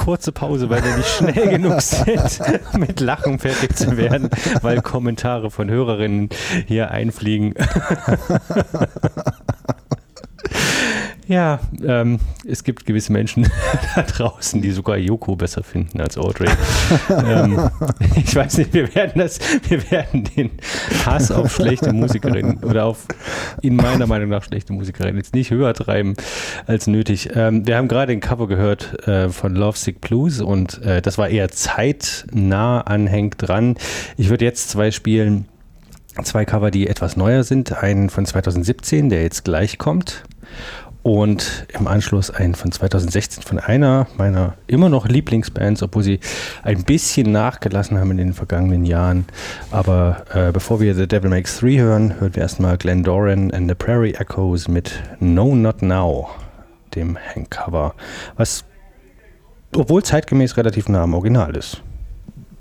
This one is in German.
kurze Pause, weil wir nicht schnell genug sind, mit Lachen fertig zu werden, weil Kommentare von Hörerinnen hier einfliegen. Ja, es gibt gewisse Menschen da draußen, die sogar Yoko besser finden als Audrey. Ich weiß nicht, wir werden den Hass auf schlechte Musikerinnen oder auf, in meiner Meinung nach, schlechte Musikerinnen jetzt nicht höher treiben als nötig. Wir haben gerade ein Cover gehört von Lovesick Blues und das war eher zeitnah anhängt dran. Ich würde jetzt zwei Cover, die etwas neuer sind. Einen von 2017, der jetzt gleich kommt. Und im Anschluss einen von 2016 von einer meiner immer noch Lieblingsbands, obwohl sie ein bisschen nachgelassen haben in den vergangenen Jahren. Aber bevor wir The Devil Makes Three hören wir erstmal Glenn Doran and the Prairie Echoes mit No Not Now, dem Hank-Cover, was obwohl zeitgemäß relativ nah am Original ist.